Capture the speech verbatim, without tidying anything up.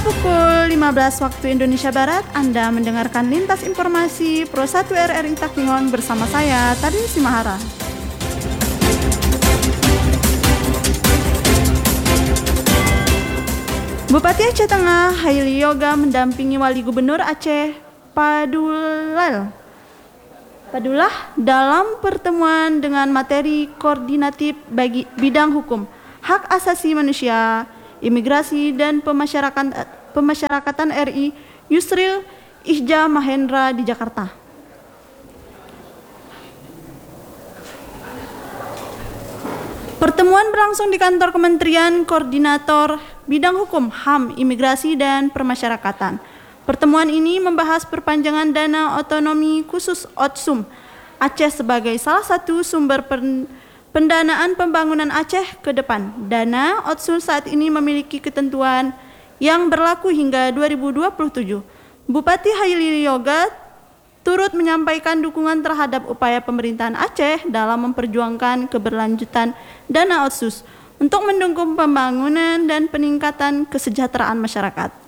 pukul lima belas waktu Indonesia Barat, Anda mendengarkan Lintas Informasi Pro satu R R I Takningon bersama saya, Tarin Simahara. Bupati Aceh Tengah, Haili Yoga mendampingi Wali Gubernur Aceh, Padulal Padullah dalam pertemuan dengan materi koordinatif bagi bidang hukum, hak asasi manusia, imigrasi dan pemasyarakatan, pemasyarakatan R I Yusril Ihja Mahendra di Jakarta. Pertemuan berlangsung di kantor Kementerian Koordinator Bidang Hukum, H A M, Imigrasi dan Permasyarakatan. Pertemuan ini membahas perpanjangan dana otonomi khusus Otsum Aceh sebagai salah satu sumber pendanaan pembangunan Aceh ke depan. Dana Otsum saat ini memiliki ketentuan yang berlaku hingga dua ribu dua puluh tujuh. Bupati Haili Yoga turut menyampaikan dukungan terhadap upaya pemerintahan Aceh dalam memperjuangkan keberlanjutan dana Otsus untuk mendukung pembangunan dan peningkatan kesejahteraan masyarakat.